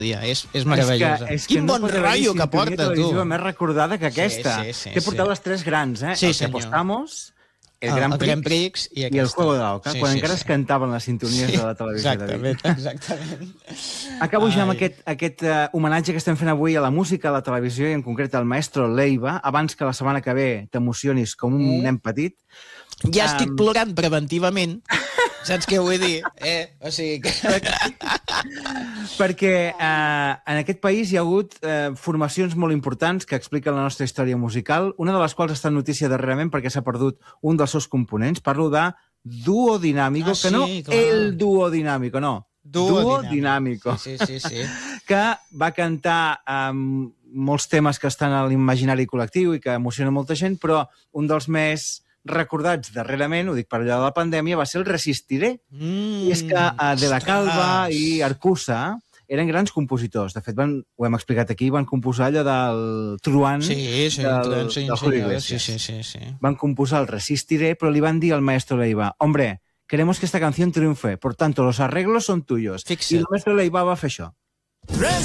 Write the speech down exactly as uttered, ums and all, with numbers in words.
És, és meravellosa. És que, és Quin que bon no rotllo que porta, tu. Més recordada que aquesta. Sí, sí, sí, T'he portat sí. les tres grans, eh? Sí, el que senyor. apostamos, el, El, Gran el Prix, Grand Prix i, i el Juego de l'Oca, sí, quan sí, encara sí. es cantaven les sintonies Sí, de la televisió. exactament, exactament. Acabo ja amb Ai. aquest, aquest uh, homenatge que estem fent avui a la música, a la televisió i en concret al maestro Leiva, abans que la setmana que ve t'emocionis com un Mm. nen petit. Ja estic Um, plorant preventivament. Saps què vull dir? Eh? O sigui que... Perquè eh, en aquest país hi ha hagut eh, formacions molt importants que expliquen la nostra història musical, una de les quals està en notícia darrerament perquè s'ha perdut un dels seus components. Parlo de Dúo Dinámico, Ah, que no sí, clar. el Dúo Dinámico, no. Dúo Dinámico. Sí, sí, sí, sí. Que va cantar um, molts temes que estan a l'imaginari col·lectiu i que emocionen molta gent, però un dels més recordats darrerament, ho dic per allò de la pandèmia, va ser el Resistiré. Mm, I és que uh, De la Calva ostres. i Arcusa eren grans compositors. De fet, van, ho hem explicat aquí, van composar allò del Truant Sí, sí, del, sí, del sí, Julio sí, Iglesias. sí, sí, sí. Van composar el Resistiré, pero le van a decir al maestro Leiva, hombre, queremos que esta canción triunfe, por tanto, los arreglos son tuyos. Fixa't. I el maestro Leiva va fer això.